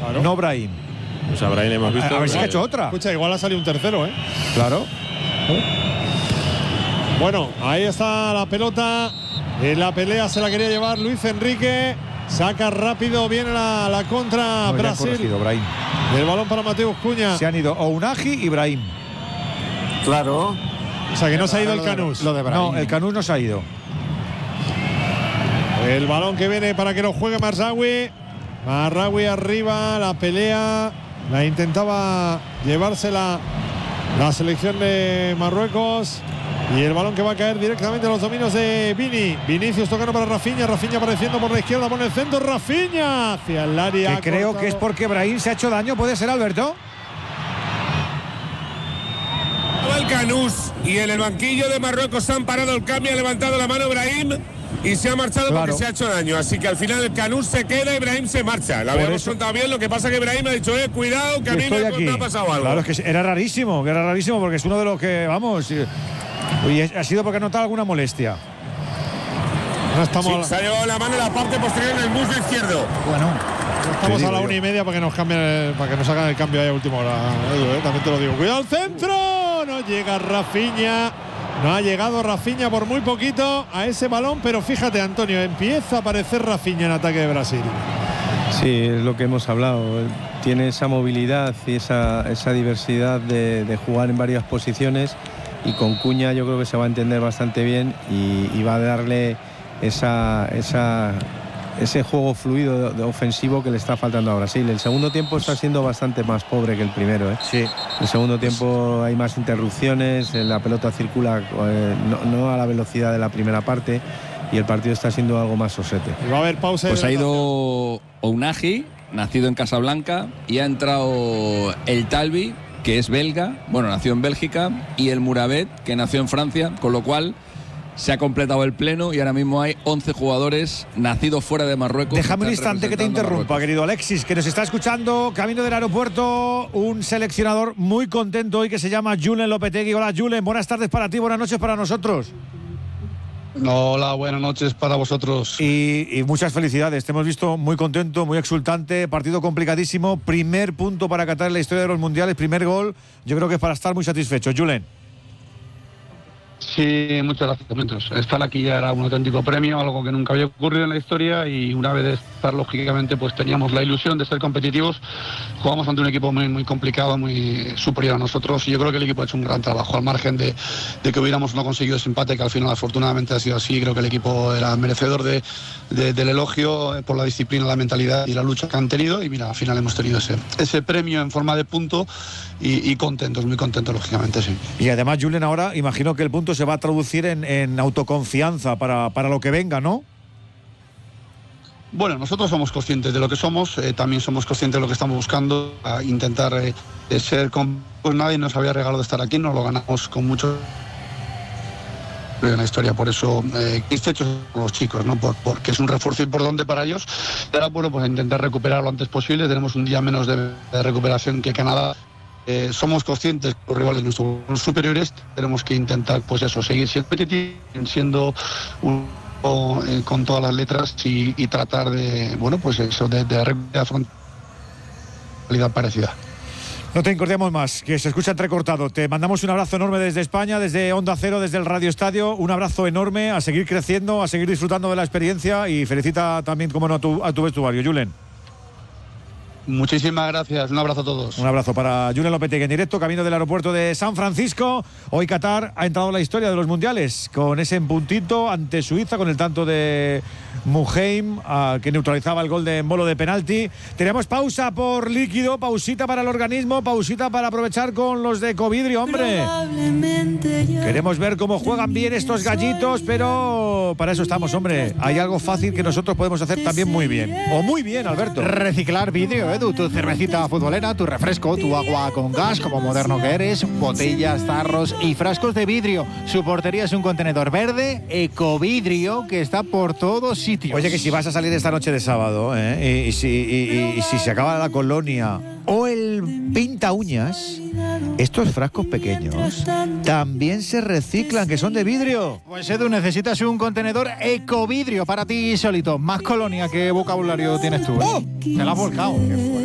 claro. No Brahim. Pues a Brahim hemos visto. A ver si ha hecho otra. Escucha, igual ha salido un tercero, ¿eh? Claro. Bueno, ahí está la pelota. En la pelea se la quería llevar Luis Enrique. Saca rápido, viene la contra No, Brasil. Brahim. El balón para Mateus Cunha. Se han ido Ounahi y Brahim. Claro. O sea que no se ha ido el Canús. Lo de Brahim. No, el Canús no se ha ido. El balón que viene para que lo juegue Marraoui. Marraoui arriba, la pelea. La intentaba llevársela la selección de Marruecos. Y el balón que va a caer directamente a los dominios de Vini. Vinicius tocando para Rafinha. Rafinha apareciendo por la izquierda, por el centro. Rafinha hacia el área. Que creo que es porque Brahim se ha hecho daño. ¿Puede ser, Alberto? El Canús y en el banquillo de Marruecos han parado el cambio. Ha levantado la mano Brahim y se ha marchado porque se ha hecho daño. Así que al final el Canús se queda y Brahim se marcha. La habíamos contado bien. Lo que pasa que Brahim ha dicho, cuidado, que a mí me ha pasado algo. Claro, es que era rarísimo porque es uno de los que, vamos. Y ha sido porque ha notado alguna molestia. No estamos se ha llevado la mano en la parte posterior en el muslo izquierdo. Bueno, estamos a la 1:30 para que nos cambien, para que nos hagan el cambio ahí a última hora, Edu, también te lo digo. Cuidado al centro. No llega Rafinha. No ha llegado Rafinha por muy poquito a ese balón, pero fíjate, Antonio, empieza a aparecer Rafinha en ataque de Brasil. Sí, es lo que hemos hablado. Tiene esa movilidad y esa diversidad de jugar en varias posiciones. Y con Cunha yo creo que se va a entender bastante bien y va a darle ese juego fluido de ofensivo que le está faltando a Brasil. El segundo tiempo está siendo bastante más pobre que el primero, ¿eh? Sí. El segundo tiempo hay más interrupciones, la pelota circula no a la velocidad de la primera parte y el partido está siendo algo más sosete. Y va a haber pausa. Pues ha ido Ounahi, nacido en Casablanca, y ha entrado el Talbi, que es belga, bueno, nació en Bélgica, y el Mourabet, que nació en Francia, con lo cual se ha completado el pleno y ahora mismo hay 11 jugadores nacidos fuera de Marruecos. Déjame un instante que te interrumpa, querido Alexis, que nos está escuchando camino del aeropuerto, un seleccionador muy contento hoy que se llama Julen Lopetegui. Hola Julen, buenas tardes para ti, buenas noches para nosotros. Hola, buenas noches para vosotros. Y muchas felicidades, te hemos visto muy contento, muy exultante, partido complicadísimo, primer punto para Qatar en la historia de los mundiales, primer gol, yo creo que es para estar muy satisfecho. Julen. Sí, muchas gracias. Estar aquí ya era un auténtico premio, algo que nunca había ocurrido en la historia, y una vez de estar, lógicamente, pues teníamos la ilusión de ser competitivos. Jugamos ante un equipo muy, muy complicado, muy superior a nosotros, y yo creo que el equipo ha hecho un gran trabajo, al margen de que hubiéramos no conseguido ese empate, que al final afortunadamente ha sido así. Creo que el equipo era merecedor del elogio por la disciplina, la mentalidad y la lucha que han tenido, y mira, al final hemos tenido ese premio en forma de punto y contentos, muy contentos, lógicamente, sí. Y además, Julen, ahora imagino que el punto se va a traducir en autoconfianza para lo que venga, ¿no? Bueno, nosotros somos conscientes de lo que somos, también somos conscientes de lo que estamos buscando, a intentar ser pues nadie nos había regalado estar aquí, nos lo ganamos con mucho en la historia, por eso satisfechos con los chicos, ¿no? Porque es un refuerzo importante para ellos. Y ahora, bueno, pues intentar recuperar lo antes posible. Tenemos un día menos de recuperación que Canadá. Somos conscientes que los rivales nuestros superiores, tenemos que intentar, pues eso, seguir siendo competitivos, siendo con todas las letras y tratar de, bueno, pues eso, de afrontar una realidad parecida. No te incordiamos más, que se escucha entrecortado. Te mandamos un abrazo enorme desde España, desde Onda Cero, desde el Radio Estadio. Un abrazo enorme, a seguir creciendo, a seguir disfrutando de la experiencia, y felicita también, como no, a tu vestuario, Julen. Muchísimas gracias, un abrazo a todos. Un abrazo para Julen Lopetegui en directo, camino del aeropuerto de San Francisco. Hoy Qatar ha entrado en la historia de los mundiales con ese puntito ante Suiza, con el tanto de Muheim, que neutralizaba el gol de Embolo de penalti. Tenemos pausa por líquido, pausita para el organismo, pausita para aprovechar con los de Ecovidrio, hombre. Queremos ver cómo juegan bien estos gallitos, pero para eso estamos, hombre. Hay algo fácil que nosotros podemos hacer también muy bien. O muy bien, Alberto. Reciclar vidrio, Edu, tu cervecita futbolera, tu refresco, tu agua con gas, como moderno que eres, botellas, tarros y frascos de vidrio. Su portería es un contenedor verde, Ecovidrio, que está por todos sitios. Oye, que si vas a salir esta noche de sábado, y si se acaba la colonia o el pinta uñas, estos frascos pequeños también se reciclan, que son de vidrio. Pues Edu, necesitas un contenedor Ecovidrio para ti solito. Más colonia, ¿qué vocabulario tienes tú? ¡Oh! Te lo has volcado.